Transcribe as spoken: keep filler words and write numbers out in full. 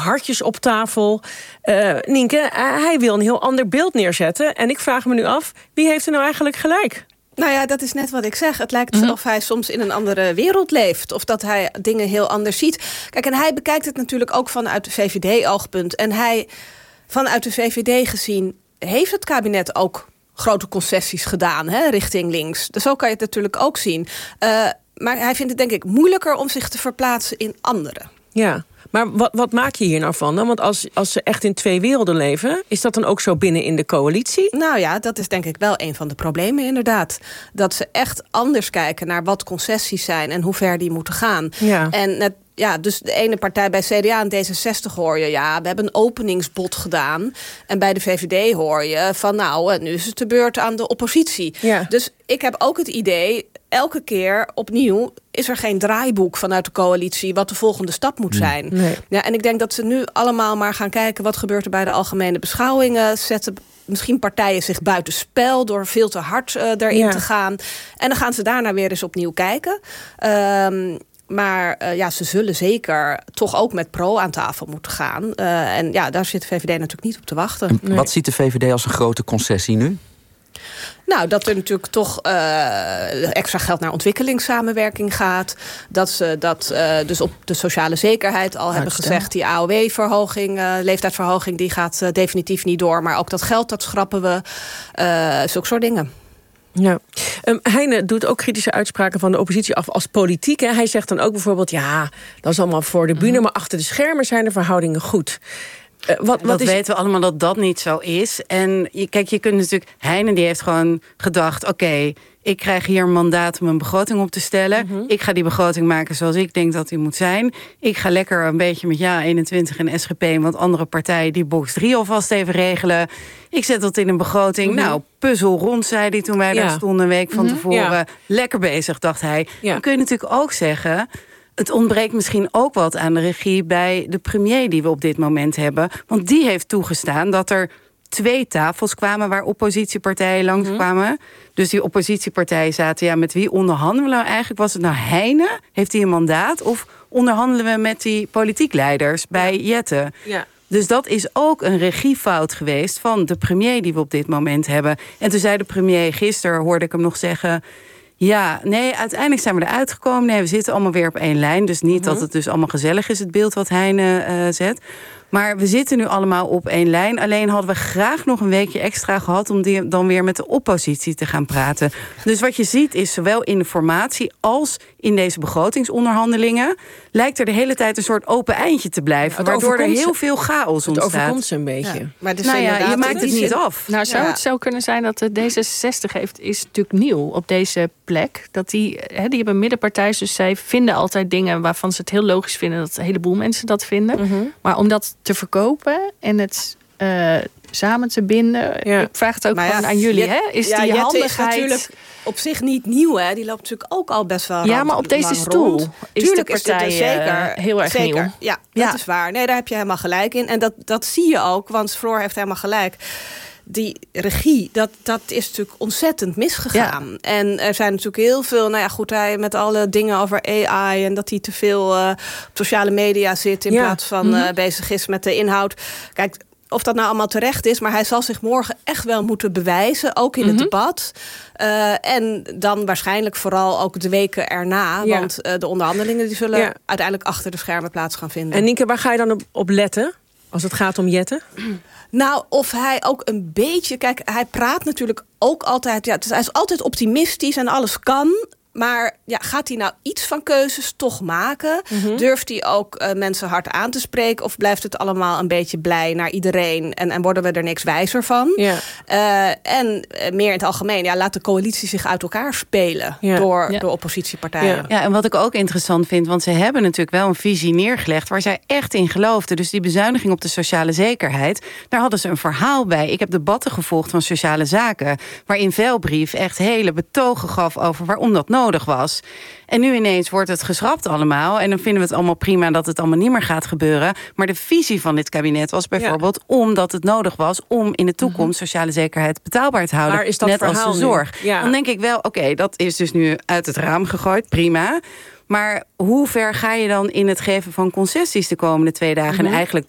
hartjes op tafel. Uh, Nienke, uh, hij wil een heel ander beeld neerzetten. En ik vraag me nu af, wie heeft er nou eigenlijk gelijk? Nou ja, dat is net wat ik zeg. Het lijkt alsof mm-hmm. hij soms in een andere wereld leeft. Of dat hij dingen heel anders ziet. Kijk, en hij bekijkt het natuurlijk ook vanuit de V V D-oogpunt. En hij, vanuit de V V D gezien, heeft het kabinet ook grote concessies gedaan, hè, richting links. Dus zo kan je het natuurlijk ook zien. Uh, maar hij vindt het denk ik moeilijker om zich te verplaatsen in anderen. Ja, maar wat, wat maak je hier nou van dan? Want als, als ze echt in twee werelden leven, is dat dan ook zo binnen in de coalitie? Nou ja, dat is denk ik wel een van de problemen inderdaad. Dat ze echt anders kijken naar wat concessies zijn en hoe ver die moeten gaan. Ja. En het, ja, dus de ene partij bij C D A en D zesenzestig hoor je, ja, we hebben een openingsbod gedaan. En bij de V V D hoor je van, nou, nu is het de beurt aan de oppositie. Ja. Dus ik heb ook het idee, elke keer opnieuw is er geen draaiboek vanuit de coalitie wat de volgende stap moet zijn. Nee. Ja, en ik denk dat ze nu allemaal maar gaan kijken wat gebeurt er bij de algemene beschouwingen. Zetten misschien partijen zich buitenspel door veel te hard uh, erin ja. te gaan. En dan gaan ze daarna weer eens opnieuw kijken. Um, Maar uh, ja, ze zullen zeker toch ook met pro aan tafel moeten gaan. Uh, en ja, daar zit de V V D natuurlijk niet op te wachten. Nee. Wat ziet de V V D als een grote concessie nu? Nou, dat er natuurlijk toch uh, extra geld naar ontwikkelingssamenwerking gaat. Dat ze dat uh, dus op de sociale zekerheid al hebben gezegd. Die A O W-verhoging, uh, leeftijdsverhoging, die gaat uh, definitief niet door. Maar ook dat geld, dat schrappen we. Uh, zulke soort dingen. Ja. Um, Heine doet ook kritische uitspraken van de oppositie af als politiek. Hè. Hij zegt dan ook bijvoorbeeld, ja, dat is allemaal voor de bühne, mm-hmm. maar achter de schermen zijn de verhoudingen goed. Uh, wat, wat dat is... weten we allemaal dat dat niet zo is. En je, kijk, je kunt natuurlijk... Heine die heeft gewoon gedacht, oké, okay, ik krijg hier een mandaat om een begroting op te stellen. Mm-hmm. Ik ga die begroting maken zoals ik denk dat die moet zijn. Ik ga lekker een beetje met Ja eenentwintig en S G P... want andere partijen die box drie alvast even regelen. Ik zet dat in een begroting. Mm-hmm. Nou, puzzel rond, zei hij toen wij ja. daar stonden een week van mm-hmm. tevoren. Ja. Lekker bezig, dacht hij. Ja. Dan kun je natuurlijk ook zeggen, het ontbreekt misschien ook wat aan de regie bij de premier die we op dit moment hebben. Want die heeft toegestaan dat er twee tafels kwamen waar oppositiepartijen langskwamen. Mm-hmm. Dus die oppositiepartijen zaten, ja, met wie onderhandelen we nou eigenlijk? Was het nou Heine? Heeft hij een mandaat? Of onderhandelen we met die politiek leiders bij ja. Jette? Ja. Dus dat is ook een regiefout geweest van de premier die we op dit moment hebben. En toen zei de premier, gisteren hoorde ik hem nog zeggen, ja, nee, uiteindelijk zijn we eruit gekomen. Nee, we zitten allemaal weer op één lijn. Dus niet mm-hmm. dat het dus allemaal gezellig is, het beeld wat Heine uh, zet. Maar we zitten nu allemaal op één lijn. Alleen hadden we graag nog een weekje extra gehad om die dan weer met de oppositie te gaan praten. Dus wat je ziet is, zowel in de formatie als in deze begrotingsonderhandelingen lijkt er de hele tijd een soort open eindje te blijven. Ja, waardoor er heel veel chaos ontstaat. Het overkomt ze een beetje. Ja. Maar dus nou ja, je maakt het niet zin... af. Nou, zou ja. het zo kunnen zijn dat de D zesenzestig heeft, is natuurlijk nieuw op deze plek. Dat die, he, die hebben middenpartij, dus zij vinden altijd dingen waarvan ze het heel logisch vinden dat een heleboel mensen dat vinden. Mm-hmm. Maar om dat te verkopen en het uh, samen te binden, ja. ik vraag het ook maar gewoon ja, aan jullie. Jet, hè? Is ja, die Jette handigheid is natuurlijk op zich niet nieuw, hè? Die loopt natuurlijk ook al best wel. Ja, maar op deze stoel rond. is Tuurlijk de partij is dit zeker heel erg zeker. nieuw. Ja, dat ja. is waar. Nee, daar heb je helemaal gelijk in. En dat, dat zie je ook, want Floor heeft helemaal gelijk. Die regie, dat, dat is natuurlijk ontzettend misgegaan. Ja. En er zijn natuurlijk heel veel, nou ja, goed, hij met alle dingen over A I en dat hij te veel uh, op sociale media zit in ja. plaats van mm-hmm. uh, bezig is met de inhoud. Kijk, of dat nou allemaal terecht is, maar hij zal zich morgen echt wel moeten bewijzen, ook in mm-hmm. het debat. Uh, en dan waarschijnlijk vooral ook de weken erna, ja. want uh, de onderhandelingen die zullen ja. uiteindelijk achter de schermen plaats gaan vinden. En Nienke, waar ga je dan op, op letten als het gaat om Jette? Nou, of hij ook een beetje... Kijk, hij praat natuurlijk ook altijd... Ja, dus hij is altijd optimistisch en alles kan. Maar ja, gaat hij nou iets van keuzes toch maken? Mm-hmm. Durft hij ook uh, mensen hard aan te spreken? Of blijft het allemaal een beetje blij naar iedereen? En, en worden we er niks wijzer van? Ja. Uh, en uh, meer in het algemeen, ja, laat de coalitie zich uit elkaar spelen. Ja. Door, ja. door oppositiepartijen. Ja. ja, en wat ik ook interessant vind, want ze hebben natuurlijk wel een visie neergelegd waar zij echt in geloofden. Dus die bezuiniging op de sociale zekerheid, daar hadden ze een verhaal bij. Ik heb debatten gevolgd van Sociale Zaken, waarin Veilbrief echt hele betogen gaf over waarom dat nodig was. En nu ineens wordt het geschrapt allemaal. En dan vinden we het allemaal prima dat het allemaal niet meer gaat gebeuren. Maar de visie van dit kabinet was bijvoorbeeld ja. omdat het nodig was om in de toekomst sociale zekerheid betaalbaar te houden. Waar is dat net als de zorg. Ja. Dan denk ik wel, oké, okay, dat is dus nu uit het raam gegooid. Prima. Maar hoe ver ga je dan in het geven van concessies de komende twee dagen? Mm-hmm. En eigenlijk